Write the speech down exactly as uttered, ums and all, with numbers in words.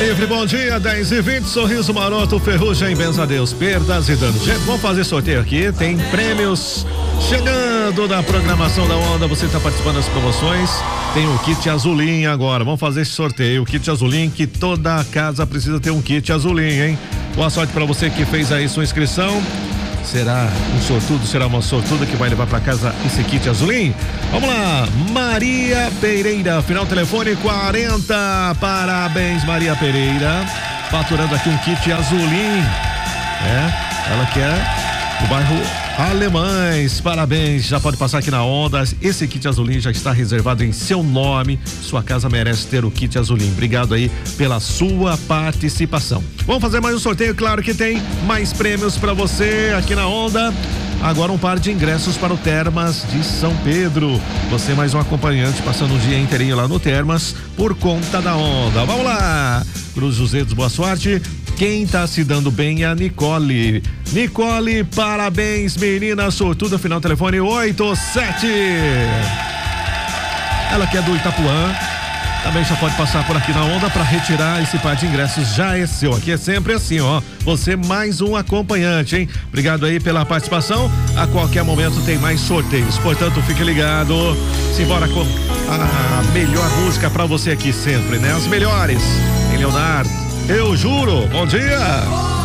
Livre, bom dia, dez e vinte, Sorriso Maroto, Ferrugem, benza a Deus, perdas e danos. Gente, vamos fazer sorteio aqui, tem prêmios chegando na programação da Onda, você está participando das promoções, tem o kit Azulim agora, vamos fazer esse sorteio, o kit Azulim, que toda casa precisa ter um kit Azulim, hein? Boa sorte para você que fez aí sua inscrição. Será um sortudo, será uma sortuda que vai levar para casa esse kit Azulim? Vamos lá, Maria Pereira, final telefone quarenta, parabéns Maria Pereira, faturando aqui um kit Azulim, é, ela quer o bairro Alemães, parabéns, já pode passar aqui na Onda, esse kit Azulim já está reservado em seu nome, sua casa merece ter o kit Azulim, obrigado aí pela sua participação. Vamos fazer mais um sorteio, claro que tem mais prêmios para você aqui na Onda. Agora um par de ingressos para o Termas de São Pedro, você mais um acompanhante passando o dia inteirinho lá no Termas por conta da Onda. Vamos lá, Cruz dos Dedos, boa sorte. Quem tá se dando bem é a Nicole. Nicole, parabéns, menina sortuda, final telefone oito sete. Ela que é do Itapuã, também já pode passar por aqui na Onda para retirar esse par de ingressos, já é seu. Aqui é sempre assim, ó, você mais um acompanhante, hein? Obrigado aí pela participação, a qualquer momento tem mais sorteios, portanto fique ligado, simbora com a melhor música para você aqui sempre, né? As melhores, em Leonardo. Eu juro, bom dia!